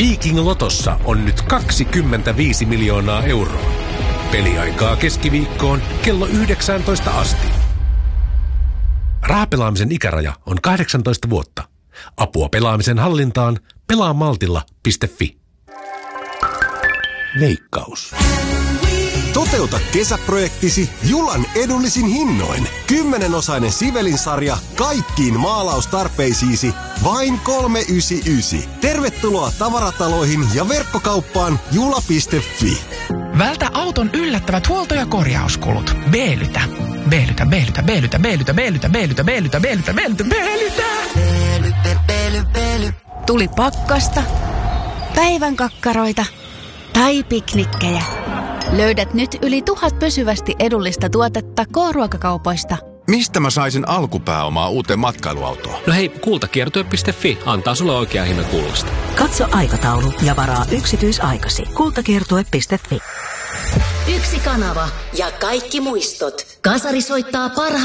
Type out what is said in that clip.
Viking Lotossa on nyt 25 miljoonaa euroa. Peliaikaa keskiviikkoon kello 19 asti. Rahapelaamisen ikäraja on 18 vuotta. Apua pelaamisen hallintaan pelaamaltilla.fi. Veikkaus. Toteuta kesäprojektisi Julan edullisin hinnoin. 10-osainen Sivelin-sarja kaikkiin maalaustarpeisiisi vain 399. Tervetuloa tavarataloihin ja verkkokauppaan jula.fi. Vältä auton yllättävät huolto- ja korjauskulut. Beelytä. Tuli pakkasta, päivän kakkaroita tai piknikkejä. Löydät nyt yli 1000 pysyvästi edullista tuotetta K-ruokakaupoista. Mistä mä saisin alkupääomaa uuteen matkailuautoon? No hei, kultakiertue.fi antaa sulle oikea hinnan kullasta. Katso aikataulu ja varaa yksityisaikasi. Kultakiertue.fi. Yksi kanava ja kaikki muistot. Kasari soittaa parhaat